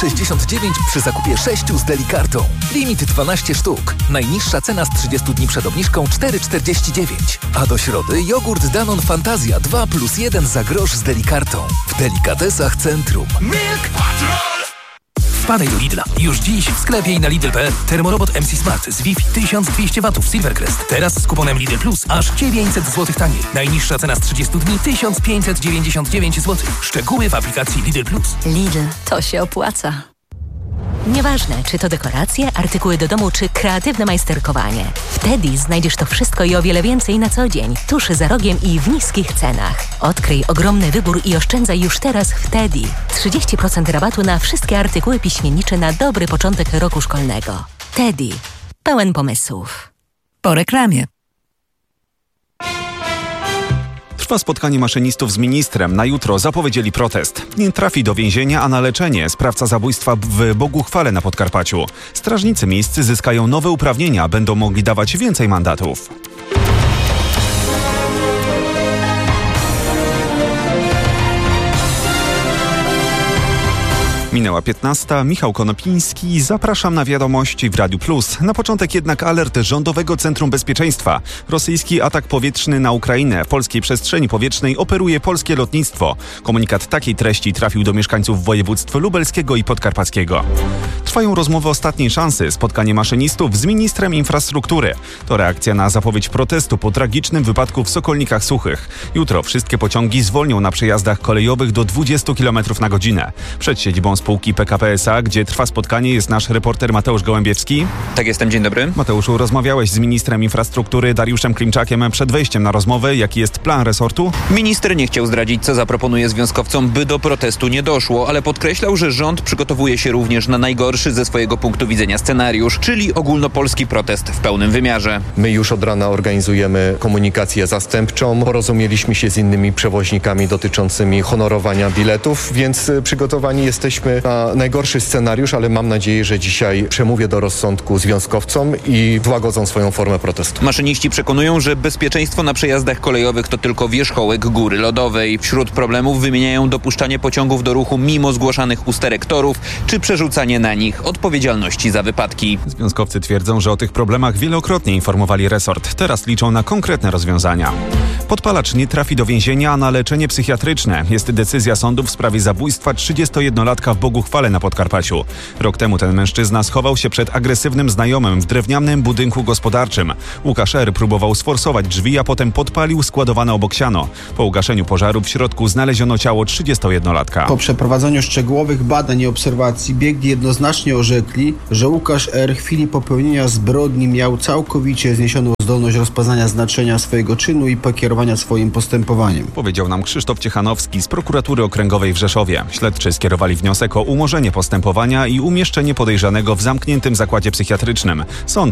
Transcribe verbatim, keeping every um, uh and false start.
sześćdziesiąt dziewięć przy zakupie sześciu z Delikartą. Limit dwanaście sztuk. Najniższa cena z trzydziestu dni przed obniżką cztery czterdzieści dziewięć. A do środy jogurt Danone Fantazja dwa plus jeden za grosz z Delikartą. W delikatesach Centrum. Milk Patrol! Wpadaj do Lidla. Już dziś w sklepie i na Lidl kropka p l termorobot M C Smart z Wi-Fi tysiąc dwieście watów Silvercrest. Teraz z kuponem Lidl Plus aż dziewięćset złotych taniej. Najniższa cena z trzydziestu dni tysiąc pięćset dziewięćdziesiąt dziewięć złotych. Szczegóły w aplikacji Lidl Plus. Lidl, to się opłaca. Nieważne, czy to dekoracje, artykuły do domu, czy kreatywne majsterkowanie. W Teddy znajdziesz to wszystko i o wiele więcej na co dzień, tuż za rogiem i w niskich cenach. Odkryj ogromny wybór i oszczędzaj już teraz w Teddy. trzydzieści procent rabatu na wszystkie artykuły piśmiennicze na dobry początek roku szkolnego. Teddy. Pełen pomysłów. Po reklamie. Trwa spotkanie maszynistów z ministrem. Na jutro zapowiedzieli protest. Nie trafi do więzienia, a na leczenie. Sprawca zabójstwa w Boguchwale na Podkarpaciu. Strażnicy miejscy zyskają nowe uprawnienia. Będą mogli dawać więcej mandatów. Minęła piętnasta. Michał Konopiński. Zapraszam na wiadomości w Radiu Plus. Na początek jednak alert Rządowego Centrum Bezpieczeństwa. Rosyjski atak powietrzny na Ukrainę. W polskiej przestrzeni powietrznej operuje polskie lotnictwo. Komunikat takiej treści trafił do mieszkańców województw lubelskiego i podkarpackiego. Trwają rozmowy ostatniej szansy. Spotkanie maszynistów z ministrem infrastruktury. To reakcja na zapowiedź protestu po tragicznym wypadku w Sokolnikach Suchych. Jutro wszystkie pociągi zwolnią na przejazdach kolejowych do dwudziestu kilometrów na godzinę. Przed siedzibą spółki P K P S A, gdzie trwa spotkanie, jest nasz reporter Mateusz Gołębiewski. Tak, jestem. Dzień dobry. Mateuszu, rozmawiałeś z ministrem infrastruktury Dariuszem Klimczakiem przed wejściem na rozmowę. Jaki jest plan resortu? Minister nie chciał zdradzić, co zaproponuje związkowcom, by do protestu nie doszło, ale podkreślał, że rząd przygotowuje się również na najgorszy ze swojego punktu widzenia scenariusz, czyli ogólnopolski protest w pełnym wymiarze. My już od rana organizujemy komunikację zastępczą. Porozumieliśmy się z innymi przewoźnikami dotyczącymi honorowania biletów, więc przygotowani jesteśmy na najgorszy scenariusz, ale mam nadzieję, że dzisiaj przemówię do rozsądku związkowcom i złagodzą swoją formę protestu. Maszyniści przekonują, że bezpieczeństwo na przejazdach kolejowych to tylko wierzchołek góry lodowej. Wśród problemów wymieniają dopuszczanie pociągów do ruchu mimo zgłaszanych usterek torów, czy przerzucanie na nich odpowiedzialności za wypadki. Związkowcy twierdzą, że o tych problemach wielokrotnie informowali resort. Teraz liczą na konkretne rozwiązania. Podpalacz nie trafi do więzienia, a na leczenie psychiatryczne. Jest decyzja sądu w sprawie zabójstwa trzydziestojednolatka w Boguchwale na Podkarpaciu. Rok temu ten mężczyzna schował się przed agresywnym znajomym w drewnianym budynku gospodarczym. Łukasz R. próbował sforsować drzwi, a potem podpalił składowane obok siano. Po ugaszeniu pożaru w środku znaleziono ciało trzydziestojednolatka. Po przeprowadzeniu szczegółowych badań i obserwacji biegli jednoznacznie orzekli, że Łukasz R. w chwili popełnienia zbrodni miał całkowicie zniesioną zdolność rozpoznania znaczenia swojego czynu i pokierowania swoim postępowaniem. Powiedział nam Krzysztof Ciechanowski z Prokuratury Okręgowej w Rzeszowie. Śledczy skierowali wniosek o umorzenie postępowania i umieszczenie podejrzanego w zamkniętym zakładzie psychiatrycznym. Sąd